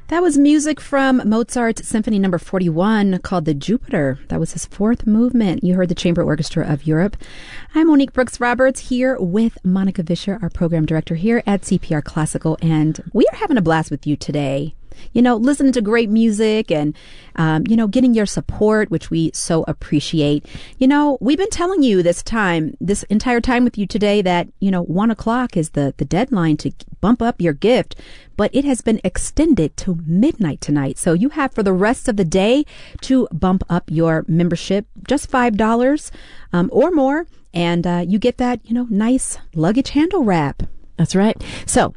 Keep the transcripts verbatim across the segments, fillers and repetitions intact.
That was music from Mozart's Symphony Number forty-one called the Jupiter. That was his fourth movement. You heard the Chamber Orchestra of Europe. I'm Monique Brooks Roberts here with Monica Vischer, our program director here at C P R Classical, and we are having a blast with you today. You know, listening to great music and, um, you know, getting your support, which we so appreciate. You know, we've been telling you this time, this entire time with you today that, you know, one o'clock is the, the deadline to bump up your gift, but it has been extended to midnight tonight. So you have for the rest of the day to bump up your membership, just five dollars um, or more. And uh, you get that, you know, nice luggage handle wrap. That's right. So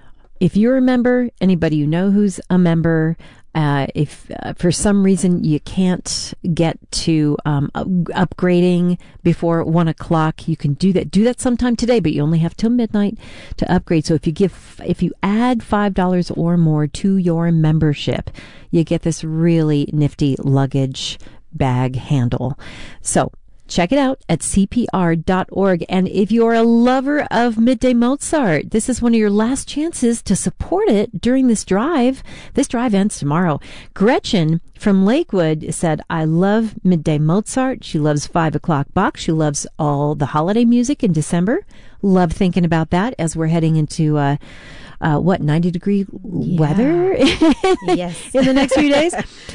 if you're a member, anybody you know who's a member, uh, if uh, for some reason you can't get to um, up- upgrading before one o'clock, you can do that. Do that sometime today, but you only have till midnight to upgrade. So if you give, if you add five dollars or more to your membership, you get this really nifty luggage bag handle. So check it out at C P R dot org. And if you're a lover of Midday Mozart, this is one of your last chances to support it during this drive. This drive ends tomorrow. Gretchen from Lakewood said, I love Midday Mozart. She loves five o'clock Bach. She loves all the holiday music in December. Love thinking about that as we're heading into, uh, Uh, what, ninety degree Yeah. weather Yes. in the next few days?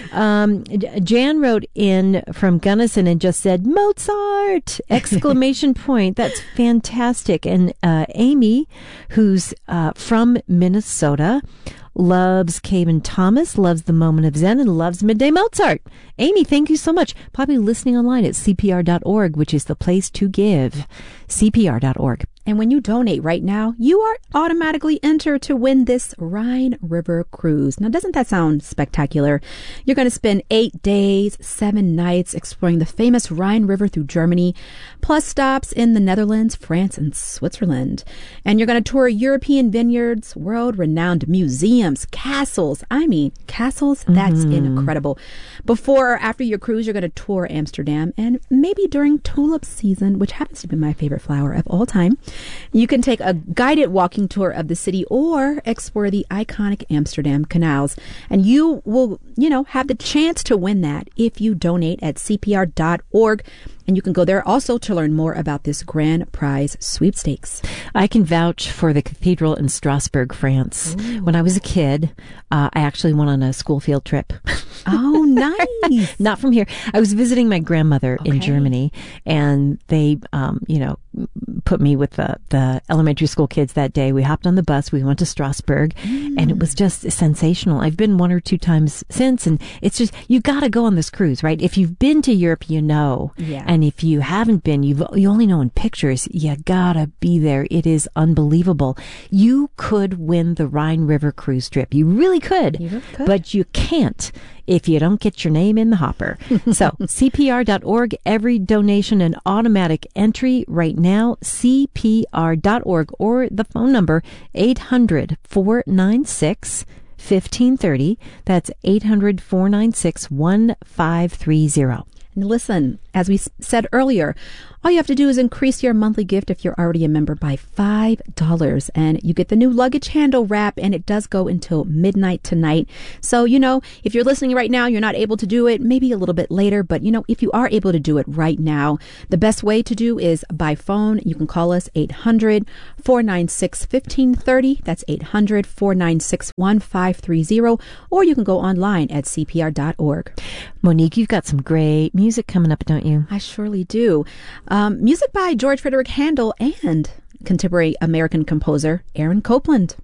Um, Jan wrote in from Gunnison and just said, Mozart! Exclamation point. That's fantastic. And uh, Amy, who's uh, from Minnesota, loves Caven Thomas, loves The Moment of Zen, and loves Midday Mozart. Amy, thank you so much. Probably listening online at C P R dot org, which is the place to give. C P R dot org. And when you donate right now, you are automatically entered to win this Rhine River cruise. Now, doesn't that sound spectacular? You're going to spend eight days, seven nights exploring the famous Rhine River through Germany, plus stops in the Netherlands, France, and Switzerland. And you're going to tour European vineyards, world-renowned museums, castles. I mean, castles, that's mm-hmm. incredible. Before or after your cruise, you're going to tour Amsterdam, and maybe during tulip season, which happens to be my favorite flower of all time. You can take a guided walking tour of the city or explore the iconic Amsterdam canals. And you will, you know, have the chance to win that if you donate at C P R dot org. And you can go there also to learn more about this grand prize sweepstakes. I can vouch for the cathedral in Strasbourg, France. Ooh. When I was a kid, uh, I actually went on a school field trip. Oh, nice. Not from here. I was visiting my grandmother okay. in Germany, and they, um, you know, put me with the, the elementary school kids that day. We hopped on the bus. We went to Strasbourg, mm. and it was just sensational. I've been one or two times since, and it's just, you got to go on this cruise, right? If you've been to Europe, you know. Yeah. And if you haven't been, you've, you only know in pictures, you gotta be there. It is unbelievable. You could win the Rhine River cruise trip. You really could. You really could. But you can't if you don't get your name in the hopper. So C P R dot org, every donation an automatic entry right now, C P R dot org, or the phone number eight hundred, four nine six, fifteen thirty. That's eight hundred, four nine six, one five three zero. And listen, as we said earlier, all you have to do is increase your monthly gift if you're already a member by five dollars. And you get the new luggage handle wrap, and it does go until midnight tonight. So, you know, if you're listening right now, you're not able to do it, maybe a little bit later. But, you know, if you are able to do it right now, the best way to do is by phone. You can call us eight hundred, four nine six, fifteen thirty. That's eight hundred, four nine six, one five three zero. Or you can go online at C P R dot org. Monique, you've got some great music coming up, don't you? I surely do. Um, music by George Frederick Handel and contemporary American composer Aaron Copland.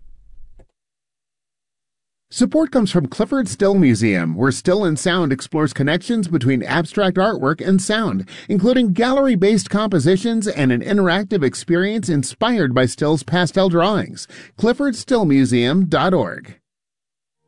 Support comes from Clifford Still Museum, where Still and Sound explores connections between abstract artwork and sound, including gallery-based compositions and an interactive experience inspired by Still's pastel drawings. clifford still museum dot org.